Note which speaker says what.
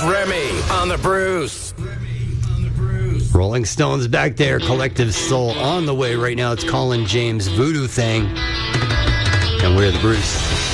Speaker 1: Remy on the Bruce.
Speaker 2: Rolling Stones back there. Collective Soul on the way right now. It's Colin James, Voodoo Thing. And we're the Bruce.